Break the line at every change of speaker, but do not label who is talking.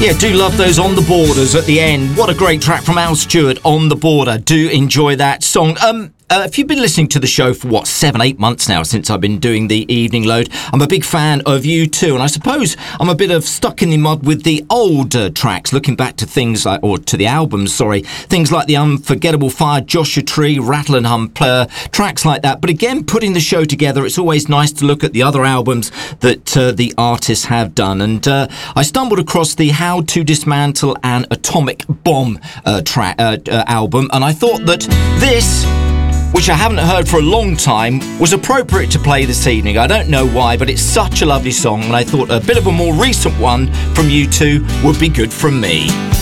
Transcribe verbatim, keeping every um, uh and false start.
Yeah, do love those On The Borders at the end. What a great track from Al Stewart, On The Border. Do enjoy that song. Um, uh, if you've been listening to the show for, what, seven, eight months now since I've been doing the evening load, I'm a big fan of U two, and I suppose I'm a bit of stuck in the mud with the older tracks, looking back to things like, or to the albums, sorry, things like The Unforgettable Fire, Joshua Tree, Rattle and Hum, uh, tracks like that. But again, putting the show together, it's always nice to look at the other albums that uh, the artists have done. And uh, I stumbled across the How to Dismantle an Atomic Bomb uh, track uh, uh, album, and I thought that this, which I haven't heard for a long time, was appropriate to play this evening. I don't know why, but it's such a lovely song, and I thought a bit of a more recent one from U two would be good from me.